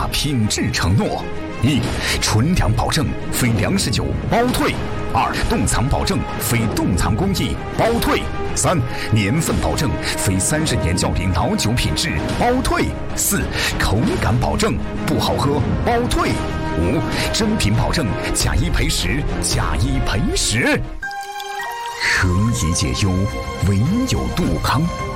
下品质承诺：一、纯粮保证，非粮食酒包退；2、冻藏保证，非冻藏工艺包退；3、年份保证，非30年较龄老酒品质包退；4、口感保证，不好喝包退；5、真品保证，假一赔十，假一赔十。何以解忧，唯有杜康。